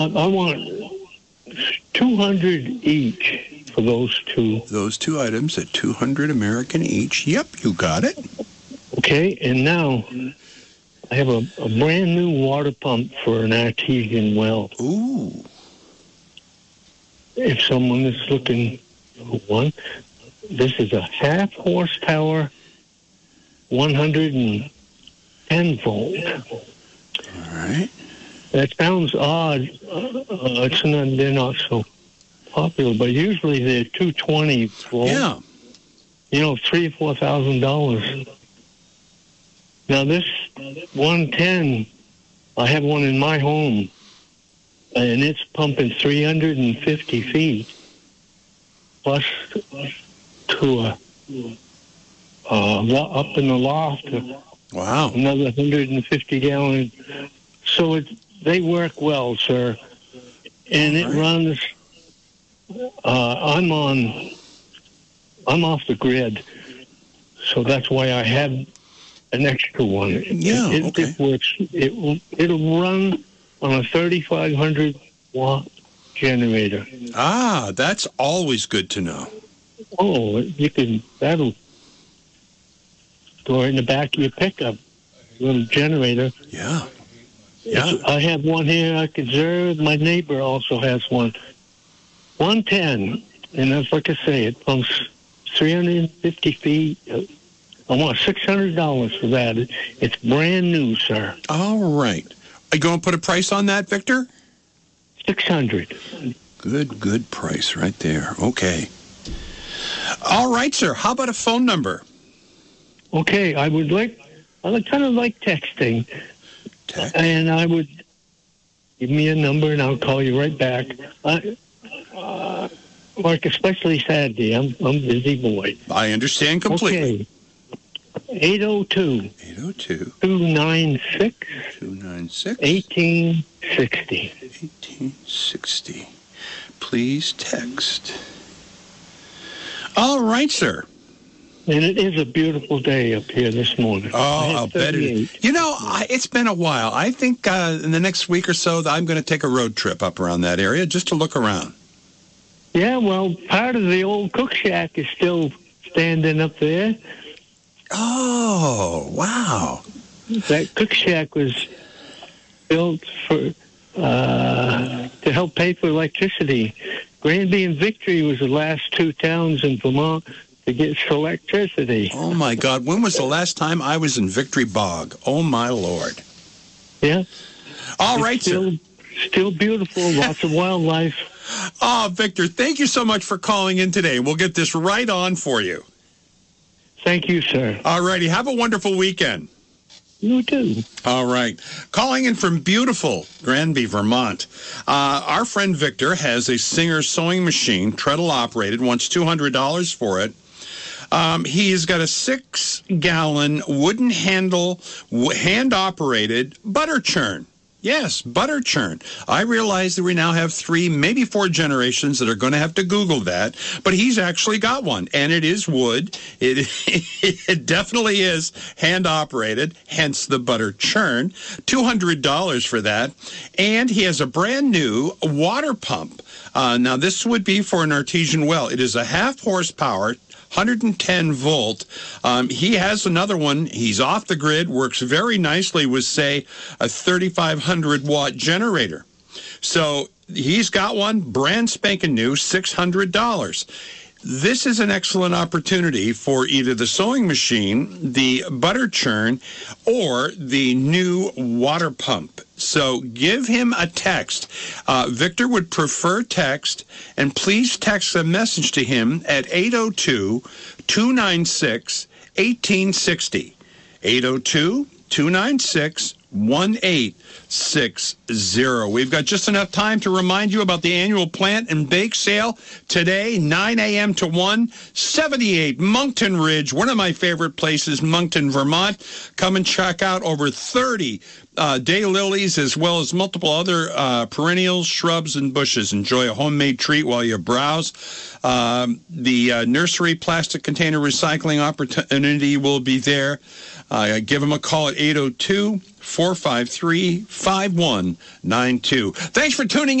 I want 200 each for those two. Those two items at $200 American each. Yep, you got it. Okay, and now I have a brand new water pump for an artesian well. Ooh. If someone is looking for one, this is a half horsepower, 110 volt. All right. That sounds odd. They're not so popular, but usually they're 220 volt. Yeah. $3,000 or $4,000. Now this 110, I have one in my home, and it's pumping 350 feet, plus to up in the loft. Wow. Another 150 gallons. So they work well, sir. And it runs, I'm off the grid. So that's why I have an extra one. It works. It'll run on a 3,500 watt generator. Ah, that's always good to know. Oh, that'll go in the back of your pickup, little generator. Yeah. I have one here I can serve. My neighbor also has one. 110, and that's like I say, it pumps 350 feet. I want $600 for that. It's brand new, sir. All right. Are you going to put a price on that, Victor? $600. Good price right there. Okay. All right, sir. How about a phone number? Okay, I kind of like texting. And I would give me a number, and I'll call you right back. Mark, especially Saturday. I'm a busy boy. I understand completely. Okay. 802-296 1860. Please text. All right, sir. And it is a beautiful day up here this morning. Oh, I'll bet it is. It's been a while. I think in the next week or so, I'm going to take a road trip up around that area just to look around. Yeah, well, part of the old cook shack is still standing up there. Oh, wow. That cook shack was built to help pay for electricity. Granby and Victory was the last two towns in Vermont to get electricity. Oh, my God. When was the last time I was in Victory Bog? Oh, my Lord. Yeah. All right, sir. Still beautiful. Lots of wildlife. Oh, Victor, thank you so much for calling in today. We'll get this right on for you. Thank you, sir. All righty. Have a wonderful weekend. You too. All right. Calling in from beautiful Granby, Vermont. Our friend Victor has a Singer sewing machine, treadle operated, wants $200 for it. He's got a 6-gallon wooden handle, hand-operated butter churn. Yes, butter churn. I realize that we now have 3, maybe 4 generations that are going to have to Google that, but he's actually got one, and it is wood. It definitely is hand-operated, hence the butter churn. $200 for that, and he has a brand-new water pump. Now, this would be for an artesian well. It is a half-horsepower, 110 volt. He has another one. He's off the grid, works very nicely with, say, a 3,500 watt generator. So he's got one, brand spanking new, $600. This is an excellent opportunity for either the sewing machine, the butter churn, or the new water pump. So give him a text. Victor would prefer text, and please text a message to him at 802-296-1860. 802-296-1860. We've got just enough time to remind you about the annual plant and bake sale today, 9 a.m. to 1, 78 Moncton Ridge, one of my favorite places, Moncton, Vermont. Come and check out over 30 daylilies as well as multiple other perennials, shrubs, and bushes. Enjoy a homemade treat while you browse. The nursery plastic container recycling opportunity will be there. Give them a call at 802 453-5192. Thanks for tuning in.